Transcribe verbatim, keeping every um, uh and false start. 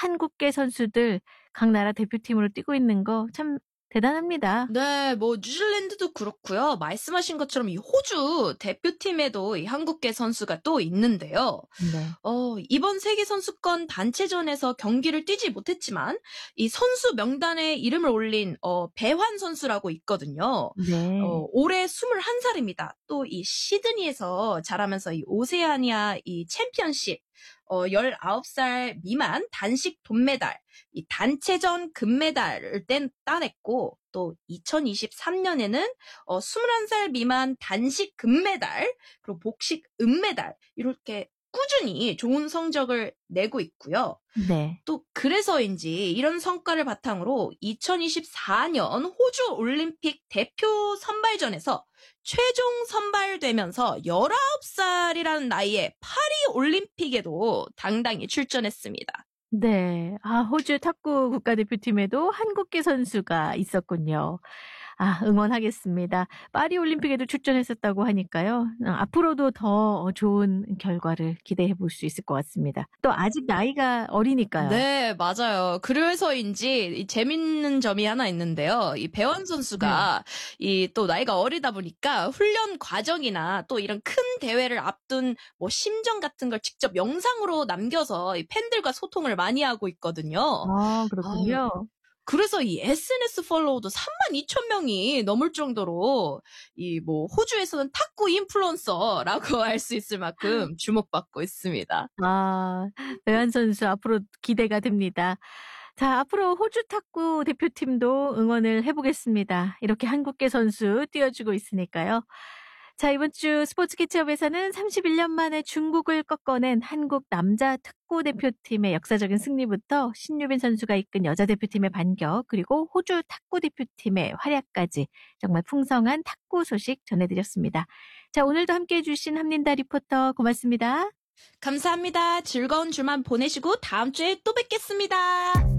한국계 선수들 각 나라 대표팀으로 뛰고 있는 거 참 대단합니다. 네, 뭐 뉴질랜드도 그렇고요. 말씀하신 것처럼 이 호주 대표팀에도 이 한국계 선수가 또 있는데요. 네. 어, 이번 세계선수권 단체전에서 경기를 뛰지 못했지만 이 선수 명단에 이름을 올린 어, 배환 선수라고 있거든요. 네. 어, 올해 스물한 살입니다. 또 이 시드니에서 자라면서 이 오세아니아 이 챔피언십 어, 열아홉 살 미만 단식 돈메달, 이 단체전 금메달을 뗀, 따냈고, 또 이천이십삼 년에는 어, 스물한 살 미만 단식 금메달, 그리고 복식 은메달, 이렇게 꾸준히 좋은 성적을 내고 있고요. 네. 또 그래서인지 이런 성과를 바탕으로 이천이십사 년 호주 올림픽 대표 선발전에서 최종 선발되면서 열아홉 살이라는 나이에 파리 올림픽에도 당당히 출전했습니다. 네. 아, 호주 탁구 국가대표팀에도 한국계 선수가 있었군요. 아, 응원하겠습니다. 파리 올림픽에도 출전했었다고 하니까요. 어, 앞으로도 더 좋은 결과를 기대해 볼 수 있을 것 같습니다. 또 아직 나이가 어리니까요. 네, 맞아요. 그래서인지 이 재밌는 점이 하나 있는데요. 이 배원 선수가 이 또 나이가 어리다 보니까 훈련 과정이나 또 이런 큰 대회를 앞둔 뭐 심정 같은 걸 직접 영상으로 남겨서 이 팬들과 소통을 많이 하고 있거든요. 아, 그렇군요. 그래서 이 에스엔에스 팔로워도 삼만 이천 명이 넘을 정도로 이 뭐 호주에서는 탁구 인플루언서라고 할 수 있을 만큼 주목받고 있습니다. 아, 배환 선수 앞으로 기대가 됩니다. 자, 앞으로 호주 탁구 대표팀도 응원을 해보겠습니다. 이렇게 한국계 선수 띄워주고 있으니까요. 자, 이번 주 스포츠 캐치업에서는 삼십일 년 만에 중국을 꺾어낸 한국 남자 탁구 대표팀의 역사적인 승리부터 신유빈 선수가 이끈 여자 대표팀의 반격, 그리고 호주 탁구 대표팀의 활약까지 정말 풍성한 탁구 소식 전해드렸습니다. 자, 오늘도 함께해 주신 함린다 리포터 고맙습니다. 감사합니다. 즐거운 주말 보내시고 다음 주에 또 뵙겠습니다.